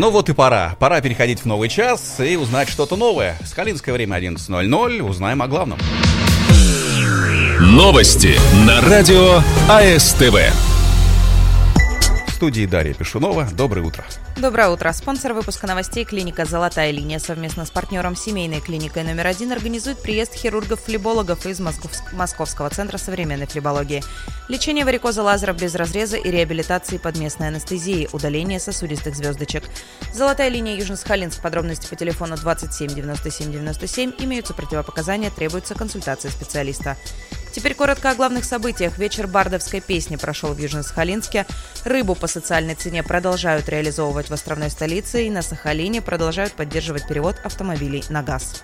Ну вот и пора. Пора переходить в новый час и узнать что-то новое. Сахалинское время 11:00. Узнаем о главном. Новости на радио АСТВ. В студии Дарья Пешунова. Доброе утро. Доброе утро. Спонсор выпуска новостей клиника «Золотая линия» совместно с партнером семейной клиникой номер 1 организует приезд хирургов-флебологов из Московского центра современной флебологии. Лечение варикоза лазером без разреза и реабилитации под местной анестезией, удаление сосудистых звездочек. «Золотая линия» Южно-Сахалинск. Подробности по телефону 27 97 97. Имеются противопоказания, требуется консультация специалиста. Теперь коротко о главных событиях. Вечер бардовской песни прошел в Южно-Сахалинске. Рыбу по социальной цене продолжают реализовывать в островной столице, и на Сахалине продолжают поддерживать перевод автомобилей на газ.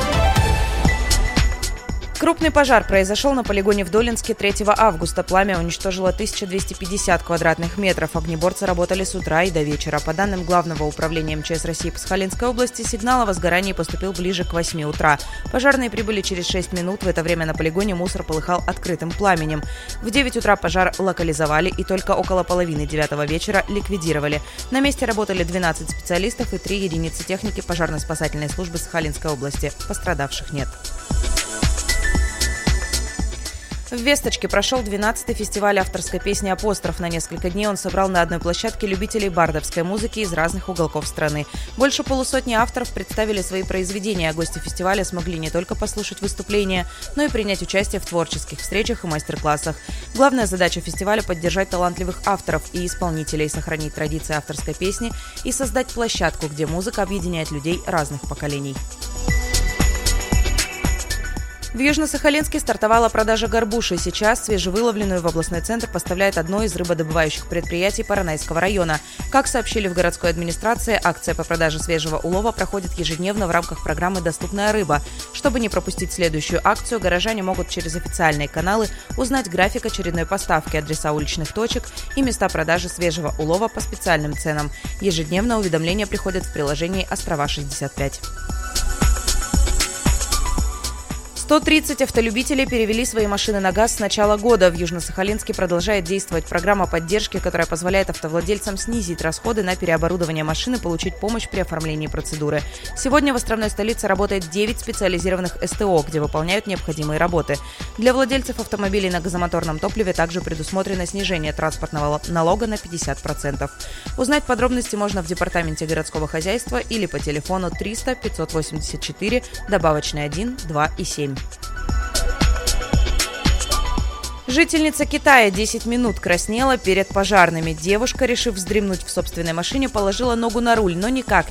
Крупный пожар произошел на полигоне в Долинске 3 августа. Пламя уничтожило 1250 квадратных метров. Огнеборцы работали с утра и до вечера. По данным Главного управления МЧС России по Сахалинской области, сигнал о возгорании поступил ближе к 8 утра. Пожарные прибыли через 6 минут. В это время на полигоне мусор полыхал открытым пламенем. В 9 утра пожар локализовали и только около половины 9 вечера ликвидировали. На месте работали 12 специалистов и 3 единицы техники пожарно-спасательной службы Сахалинской области. Пострадавших нет. В Весточке прошел 12-й фестиваль авторской песни «Апостроф». На несколько дней он собрал на одной площадке любителей бардовской музыки из разных уголков страны. Больше полусотни авторов представили свои произведения, а гости фестиваля смогли не только послушать выступления, но и принять участие в творческих встречах и мастер-классах. Главная задача фестиваля – поддержать талантливых авторов и исполнителей, сохранить традиции авторской песни и создать площадку, где музыка объединяет людей разных поколений. В Южно-Сахалинске стартовала продажа горбуши. Сейчас свежевыловленную в областной центр поставляет одно из рыбодобывающих предприятий Поронайского района. Как сообщили в городской администрации, акция по продаже свежего улова проходит ежедневно в рамках программы «Доступная рыба». Чтобы не пропустить следующую акцию, горожане могут через официальные каналы узнать график очередной поставки, адреса уличных точек и места продажи свежего улова по специальным ценам. Ежедневно уведомления приходят в приложении «Острова-65». 130 автолюбителей перевели свои машины на газ с начала года. В Южно-Сахалинске продолжает действовать программа поддержки, которая позволяет автовладельцам снизить расходы на переоборудование машины, получить помощь при оформлении процедуры. Сегодня в островной столице работает 9 специализированных СТО, где выполняют необходимые работы. Для владельцев автомобилей на газомоторном топливе также предусмотрено снижение транспортного налога на 50%. Узнать подробности можно в департаменте городского хозяйства или по телефону 300 584 добавочный 1 2 и 7. Жительница Китая 10 минут краснела перед пожарными. Девушка, решив вздремнуть в собственной машине, положила ногу на руль, но никак